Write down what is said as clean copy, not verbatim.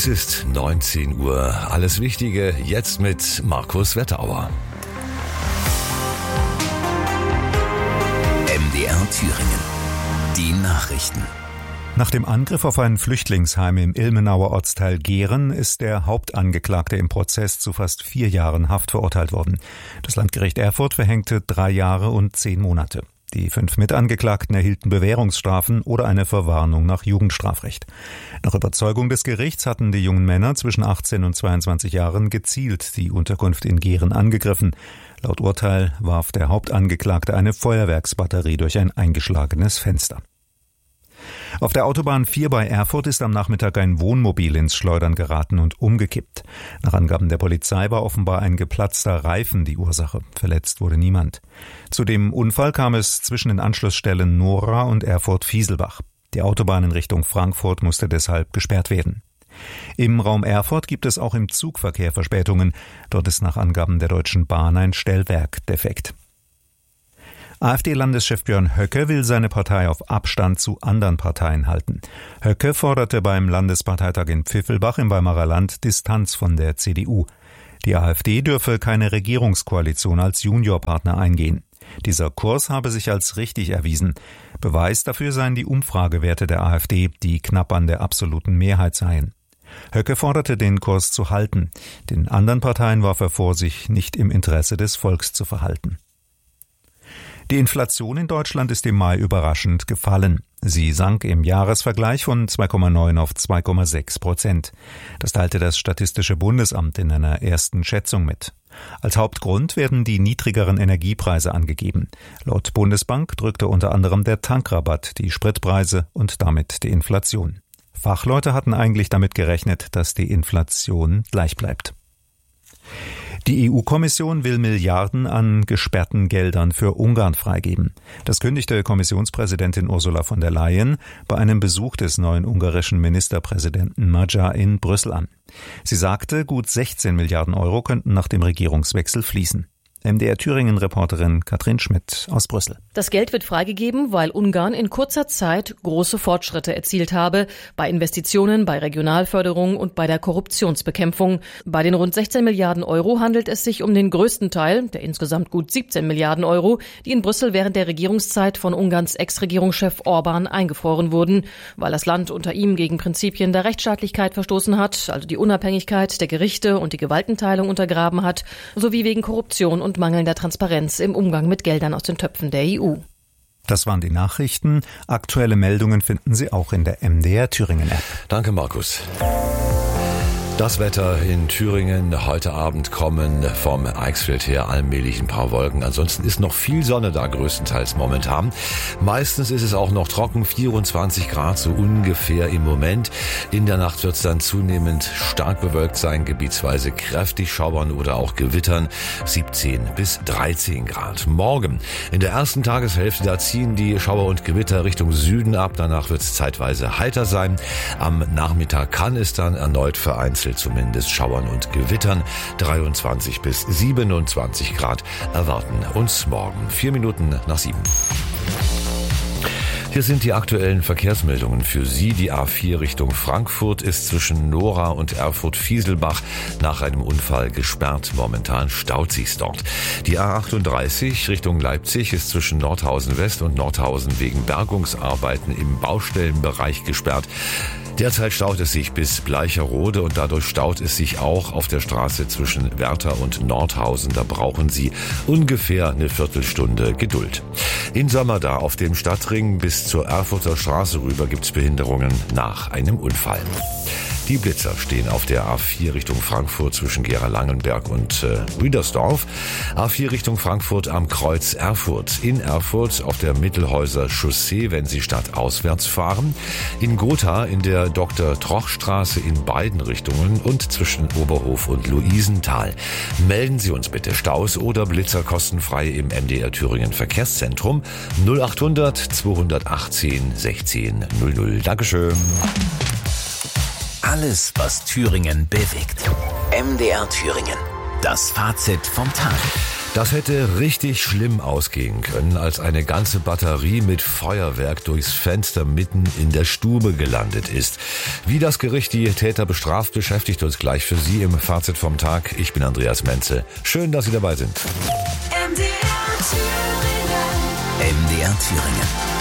Es ist 19 Uhr. Alles Wichtige jetzt mit Markus Wetterauer. MDR Thüringen. Die Nachrichten. Nach dem Angriff auf ein Flüchtlingsheim im Ilmenauer Ortsteil Gehren ist der Hauptangeklagte im Prozess zu fast 4 Jahren Haft verurteilt worden. Das Landgericht Erfurt verhängte 3 Jahre und 10 Monate. Die 5 Mitangeklagten erhielten Bewährungsstrafen oder eine Verwarnung nach Jugendstrafrecht. Nach Überzeugung des Gerichts hatten die jungen Männer zwischen 18 und 22 Jahren gezielt die Unterkunft in Gehren angegriffen. Laut Urteil warf der Hauptangeklagte eine Feuerwerksbatterie durch ein eingeschlagenes Fenster. Auf der Autobahn 4 bei Erfurt ist am Nachmittag ein Wohnmobil ins Schleudern geraten und umgekippt. Nach Angaben der Polizei war offenbar ein geplatzter Reifen die Ursache. Verletzt wurde niemand. Zu dem Unfall kam es zwischen den Anschlussstellen Nora und Erfurt-Fieselbach. Die Autobahn in Richtung Frankfurt musste deshalb gesperrt werden. Im Raum Erfurt gibt es auch im Zugverkehr Verspätungen. Dort ist nach Angaben der Deutschen Bahn ein Stellwerk defekt. AfD-Landeschef Björn Höcke will seine Partei auf Abstand zu anderen Parteien halten. Höcke forderte beim Landesparteitag in Pfiffelbach im Weimarer Land Distanz von der CDU. Die AfD dürfe keine Regierungskoalition als Juniorpartner eingehen. Dieser Kurs habe sich als richtig erwiesen. Beweis dafür seien die Umfragewerte der AfD, die knapp an der absoluten Mehrheit seien. Höcke forderte, den Kurs zu halten. Den anderen Parteien warf er vor, sich nicht im Interesse des Volks zu verhalten. Die Inflation in Deutschland ist im Mai überraschend gefallen. Sie sank im Jahresvergleich von 2,9 auf 2,6%. Das teilte das Statistische Bundesamt in einer ersten Schätzung mit. Als Hauptgrund werden die niedrigeren Energiepreise angegeben. Laut Bundesbank drückte unter anderem der Tankrabatt die Spritpreise und damit die Inflation. Fachleute hatten eigentlich damit gerechnet, dass die Inflation gleich bleibt. Die EU-Kommission will Milliarden an gesperrten Geldern für Ungarn freigeben. Das kündigte Kommissionspräsidentin Ursula von der Leyen bei einem Besuch des neuen ungarischen Ministerpräsidenten Magyar in Brüssel an. Sie sagte, gut 16 Milliarden Euro könnten nach dem Regierungswechsel fließen. MDR Thüringen-Reporterin Katrin Schmidt aus Brüssel. Das Geld wird freigegeben, weil Ungarn in kurzer Zeit große Fortschritte erzielt habe, bei Investitionen, bei Regionalförderung und bei der Korruptionsbekämpfung. Bei den rund 16 Milliarden Euro handelt es sich um den größten Teil, der insgesamt gut 17 Milliarden Euro, die in Brüssel während der Regierungszeit von Ungarns Ex-Regierungschef Orbán eingefroren wurden, weil das Land unter ihm gegen Prinzipien der Rechtsstaatlichkeit verstoßen hat, also die Unabhängigkeit der Gerichte und die Gewaltenteilung untergraben hat, sowie wegen Korruption und mangelnder Transparenz im Umgang mit Geldern aus den Töpfen der EU. Das waren die Nachrichten. Aktuelle Meldungen finden Sie auch in der MDR Thüringen-App. Danke, Markus. Das Wetter in Thüringen. Heute Abend kommen vom Eichsfeld her allmählich ein paar Wolken. Ansonsten ist noch viel Sonne da, größtenteils momentan. Meistens ist es auch noch trocken, 24 Grad so ungefähr im Moment. In der Nacht wird es dann zunehmend stark bewölkt sein, gebietsweise kräftig schauern oder auch gewittern, 17 bis 13 Grad. Morgen in der ersten Tageshälfte, da ziehen die Schauer und Gewitter Richtung Süden ab. Danach wird es zeitweise heiter sein. Am Nachmittag kann es dann erneut vereinzelt zumindest schauern und gewittern. 23 bis 27 Grad erwarten uns morgen. 4 Minuten nach 7. Hier sind die aktuellen Verkehrsmeldungen für Sie. Die A4 Richtung Frankfurt ist zwischen Nora und Erfurt-Fieselbach nach einem Unfall gesperrt. Momentan staut sich's dort. Die A38 Richtung Leipzig ist zwischen Nordhausen West und Nordhausen wegen Bergungsarbeiten im Baustellenbereich gesperrt. Derzeit staut es sich bis Bleicherode und dadurch staut es sich auch auf der Straße zwischen Werther und Nordhausen. Da brauchen Sie ungefähr eine Viertelstunde Geduld. In Sömmerda auf dem Stadtring bis zur Erfurter Straße rüber gibt's Behinderungen nach einem Unfall. Die Blitzer stehen auf der A4 Richtung Frankfurt zwischen Gera-Langenberg und Rüdersdorf. A4 Richtung Frankfurt am Kreuz Erfurt. In Erfurt auf der Mittelhäuser Chaussee, wenn Sie stadtauswärts fahren. In Gotha in der Dr.-Troch-Straße in beiden Richtungen und zwischen Oberhof und Luisenthal. Melden Sie uns bitte Staus oder Blitzer kostenfrei im MDR Thüringen Verkehrszentrum 0800 218 16 00. Dankeschön. Alles, was Thüringen bewegt. MDR Thüringen. Das Fazit vom Tag. Das hätte richtig schlimm ausgehen können, als eine ganze Batterie mit Feuerwerk durchs Fenster mitten in der Stube gelandet ist. Wie das Gericht die Täter bestraft, beschäftigt uns gleich für Sie im Fazit vom Tag. Ich bin Andreas Menzel. Schön, dass Sie dabei sind. MDR Thüringen.